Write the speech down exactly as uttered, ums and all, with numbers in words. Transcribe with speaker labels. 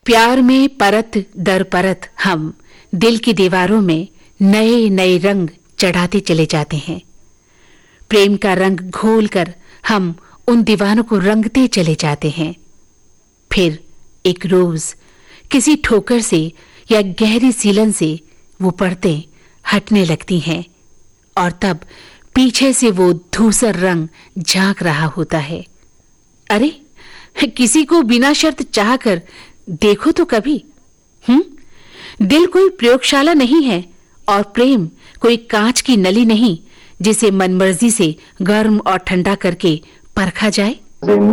Speaker 1: प्यार में परत दर परत हम दिल की दीवारों में नए नए रंग चढ़ाते चले जाते हैं। प्रेम का रंग घोलकर हम उन दीवानों को रंगते चले जाते हैं। फिर एक रोज किसी ठोकर से या गहरी सीलन से वो परतें हटने लगती हैं और तब पीछे से वो धूसर रंग झांक रहा होता है। अरे, किसी को बिना शर्त चाहकर देखो तो कभी। हम्म दिल कोई प्रयोगशाला नहीं है और प्रेम कोई कांच की नली नहीं जिसे मनमर्जी से गर्म और ठंडा करके परखा जाए।